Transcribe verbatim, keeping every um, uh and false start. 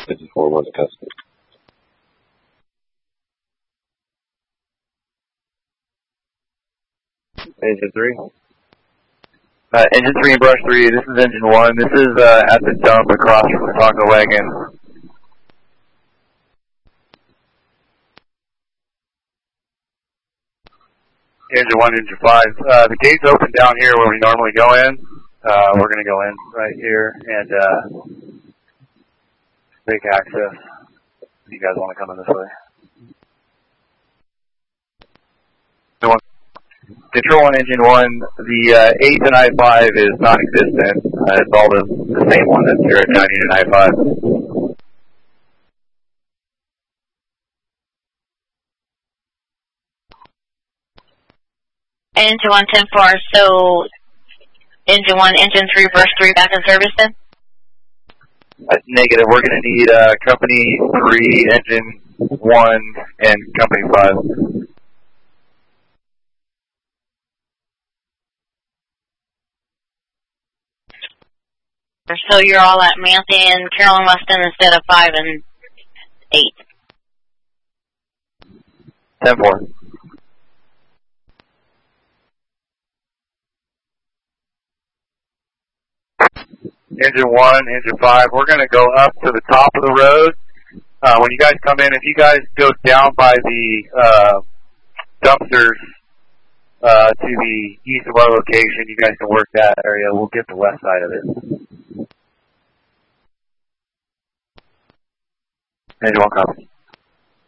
fifty-four was a custom. Engine three. Uh, engine three and brush three, this is engine one. This is uh, at the dump across from the taco wagon. Engine one, engine five. Uh, the gate's open down here where we normally go in. Uh, we're going to go in right here and uh, make access. If you guys want to come in this way. Control on engine one, the uh, eight and I five is non-existent. Uh, it's all the, the same one that's here at ninety and I five. Engine one, ten four, so engine one, engine three, verse three back in service then? That's negative. We're going to need uh, company three, engine one, and company five. So you're all at Manthey and Carolyn Weston instead of five and eight. ten four. Engine one, engine five. We're going to go up to the top of the road. Uh, when you guys come in, if you guys go down by the uh, dumpsters uh, to the east of our location, you guys can work that area. We'll get the west side of it. Engine one, copy.